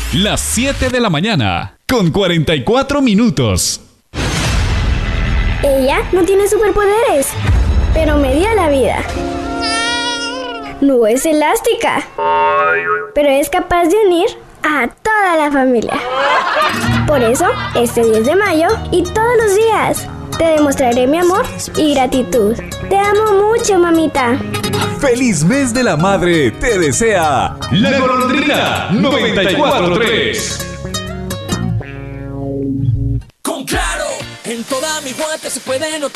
Las 7 de la mañana, con 44 minutos. Ella no tiene superpoderes, pero me dio la vida. No es elástica, pero es capaz de unir a toda la familia. Por eso, este 10 de mayo y todos los días, te demostraré mi amor y gratitud. Te amo mucho, mamita. ¡Feliz mes de la madre! ¡Te desea La Golondrina 94.3! Con Claro, en toda mi guante se puede notar.